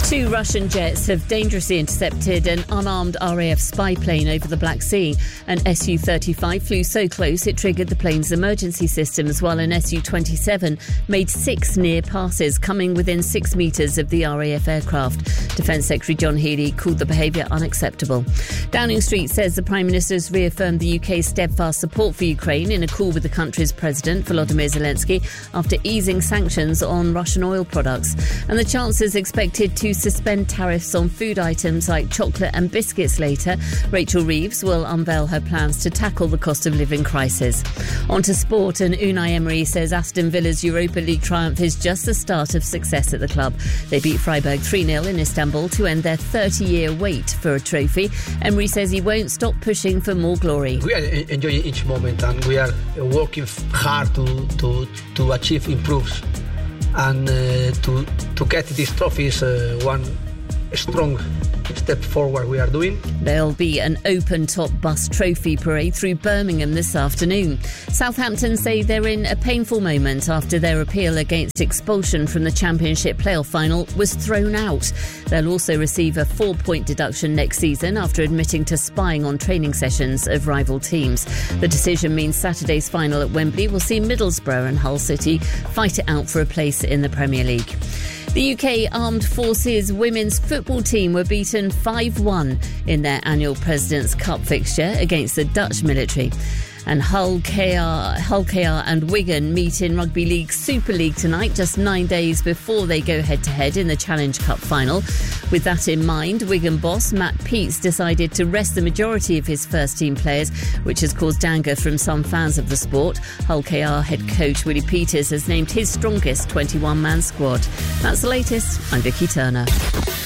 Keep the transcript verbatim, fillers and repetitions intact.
Two Russian jets have dangerously intercepted an unarmed R A F spy plane over the Black Sea. An S U thirty-five flew so close it triggered the plane's emergency systems, while an S U twenty-seven made six near passes, coming within six metres of the R A F aircraft. Defence Secretary John Healey called the behaviour unacceptable. Downing Street says the Prime Minister has reaffirmed the U K's steadfast support for Ukraine in a call with the country's President, Volodymyr Zelensky, after easing sanctions on Russian oil products. And the Chancellor is expected to suspend tariffs on food items like chocolate and biscuits later. Rachel Reeves will unveil her plans to tackle the cost of living crisis. On to sport, and Unai Emery says Aston Villa's Europa League triumph is just the start of success at the club. They beat Freiburg three nil in Istanbul to end their thirty-year wait for a trophy. Emery says he won't stop pushing for more glory. We are enjoying each moment and we are working hard to, to, to achieve improves. And uh, to to get this trophy is uh, one strong step forward we are doing. There'll be an open-top bus trophy parade through Birmingham this afternoon. Southampton say they're in a painful moment after their appeal against expulsion from the Championship playoff final was thrown out. They'll also receive a four-point deduction next season after admitting to spying on training sessions of rival teams. The decision means Saturday's final at Wembley will see Middlesbrough and Hull City fight it out for a place in the Premier League. The U K Armed Forces women's football team were beaten five one in their annual President's Cup fixture against the Dutch military. And Hull, K R, Hull K R and Wigan meet in Rugby League Super League tonight, just nine days before they go head-to-head in the Challenge Cup final. With that in mind, Wigan boss Matt Peets decided to rest the majority of his first-team players, which has caused anger from some fans of the sport. Hull K R head coach Willie Peters has named his strongest twenty-one man squad. That's the latest. I'm Vicky Turner.